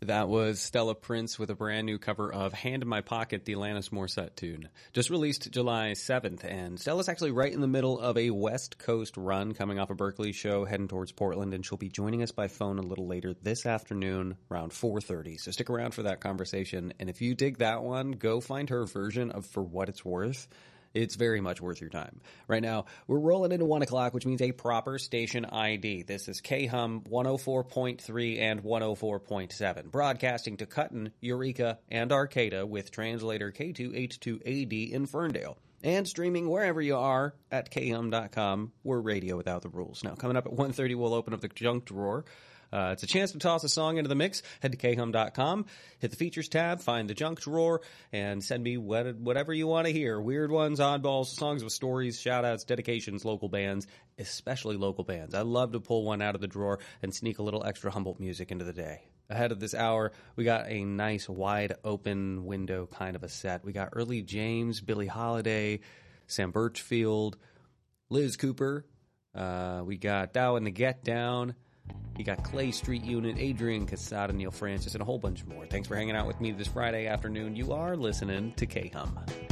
That was Stella Prince with a brand new cover of Hand in My Pocket, the Alanis Morissette tune. Just released July 7th, and Stella's actually right in the middle of a West Coast run coming off a Berkeley show heading towards Portland, and she'll be joining us by phone a little later this afternoon around 4:30. So stick around for that conversation, and if you dig that one, go find her version of For What It's Worth. It's very much worth your time. Right now, we're rolling into 1 o'clock, which means a proper station ID. This is KHUM 104.3 and 104.7, broadcasting to Cutton, Eureka, and Arcata with translator K2H2AD in Ferndale. And streaming wherever you are at khum.com. We're radio without the rules. Now, coming up at 1:30, we'll open up the junk drawer. It's a chance to toss a song into the mix. Head to khum.com, hit the features tab, find the junk drawer, and send me whatever you want to hear. Weird ones, oddballs, songs with stories, shout-outs, dedications, local bands, especially local bands. I love to pull one out of the drawer and sneak a little extra Humboldt music into the day. Ahead of this hour, we got a nice wide open window kind of a set. We got Early James, Billie Holiday, Sam Birchfield, Liz Cooper. We got Dow and the Get Down. You got Clay Street Unit, Adrian Casada, Neil Francis, and a whole bunch more. Thanks for hanging out with me this Friday afternoon. You are listening to KHUM.